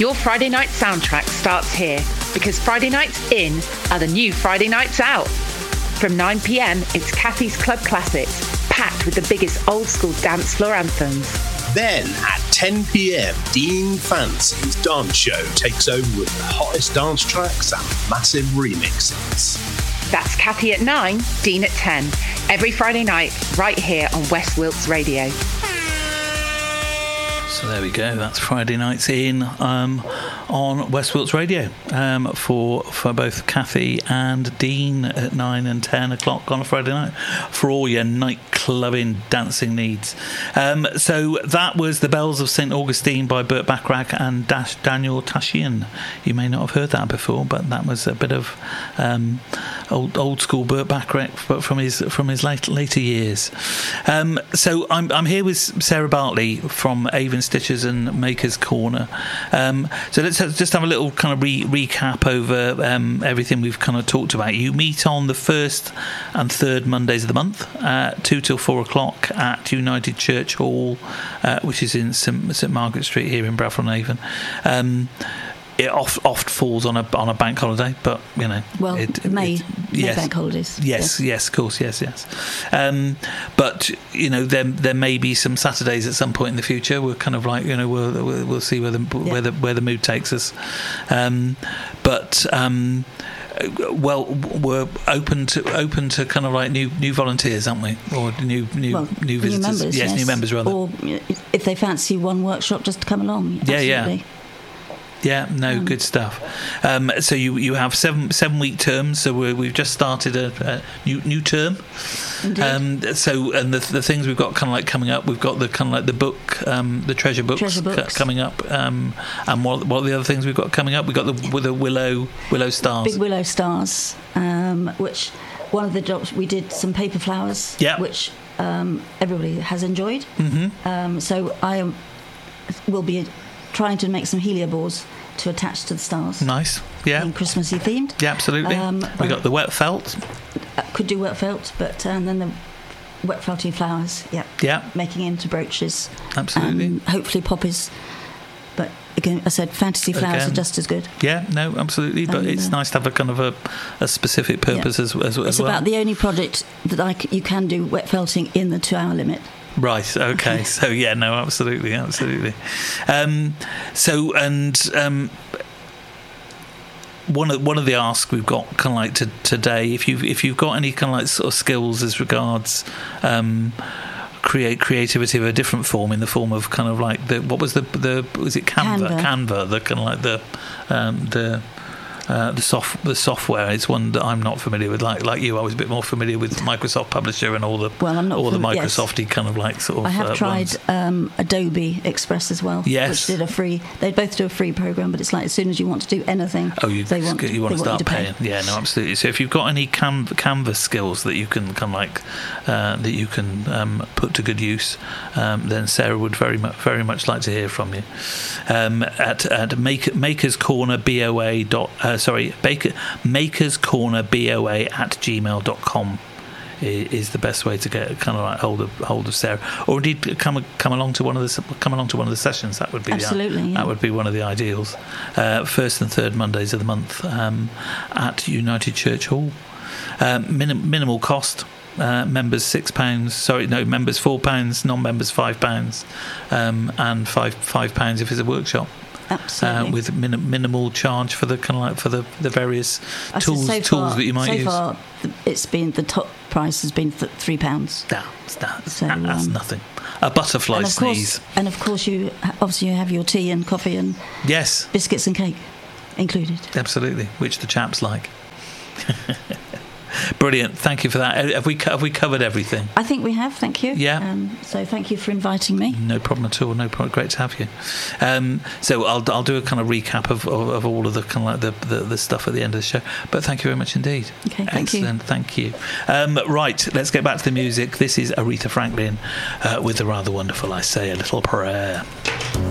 Your Friday night soundtrack starts here, because Friday nights in are the new Friday nights out. From 9 p.m, it's Kathy's Club Classics, packed with the biggest old school dance floor anthems. Then at 10 p.m, Dean Fancy's dance show takes over with the hottest dance tracks and massive remixes. That's Kathy at 9, Dean at 10. Every Friday night, right here on West Wilts Radio. So there we go. That's Friday nights in on West Wilts Radio for both Kathy and Dean at 9 and 10 o'clock on a Friday night for all your night clubbing dancing needs. So that was The Bells of St Augustine by Burt Bacharach and Daniel Tashian. You may not have heard that before, but that was a bit of old school Burt Bacharach, but from his later years. So I'm here with Sarah Bartley from Avon Stitchers and Makers Corner. So let's just have a little kind of recap over everything we've kind of talked about. You meet on the first and third Mondays of the month, 2 till 4 o'clock at United Church Hall, which is in St Margaret Street here in Bradford on Avon. It oft falls on a bank holiday, but you know. Well, May bank holidays. Yes, of course, yes. But you know, there may be some Saturdays at some point in the future. We're kind of like, you know, we'll see where the mood takes us. Well, we're open to kind of like new volunteers, aren't we? Or new visitors. New members, yes, new members rather. Or if they fancy one workshop, just to come along. Absolutely. Yeah. Yeah, no, good stuff. So you have 7 week terms. So we've just started a new term. Indeed. So the things we've got kind of like coming up, we've got the kind of like the book, the treasure books coming up. And what are the other things we've got coming up? We've got the willow stars, big willow stars, which one of the jobs we did some paper flowers, which everybody has enjoyed. Mm-hmm. So I will be trying to make some heliobores to attach to the stars. Nice, yeah. Being Christmassy themed. Yeah, absolutely. We got the wet felt. Could do wet felt, but then the wet felty flowers. Yeah. Making into brooches. Absolutely. Hopefully poppies. But again, I said fantasy flowers are just as good. Yeah, no, absolutely. But it's nice to have a kind of a specific purpose as well. It's about the only project that you can do wet felting in the 2-hour limit. Right. Okay. So yeah. No. Absolutely. One of the asks we've got kind of like today, if you've got any kind of like sort of skills as regards creativity of a different form, in the form of kind of like was it Canva, the kind of like the software is one that I'm not familiar with. Like you, I was a bit more familiar with Microsoft Publisher and all the Microsofty kind of like sort of. I have tried Adobe Express as well. Yes, which did a free. They both do a free program, but it's like as soon as you want to do anything, you want to start paying. Yeah, no, absolutely. So if you've got any Canvas skills that you can kind of like put to good use, then Sarah would very much like to hear from you. At Makers Corner BOA. Makers Corner BOA at gmail.com is the best way to get kind of like hold of Sarah, or indeed come along to one of the sessions. That would be absolutely that would be one of the ideals. First and third Mondays of the month at United Church Hall. Minimal cost. Members £6. Members £4. Non-members £5. And £5 if it's a workshop. Absolutely. With minimal charge for the kind of like for the various tools that you might use. So far, it's been the top price has been £3. That's nothing. A butterfly sneeze. And of course, you have your tea and coffee and biscuits and cake included. Absolutely, which the chaps like. Brilliant, thank you for that. Have we covered everything? I think we have, thank you. Yeah. So thank you for inviting me. No problem at all. No problem. Great to have you. So I'll do a kind of recap of all of the kind of like the stuff at the end of the show. But thank you very much indeed. Okay, thank you. Excellent, thank you. Right, let's get back to the music. This is Aretha Franklin with the rather wonderful "I Say a Little Prayer."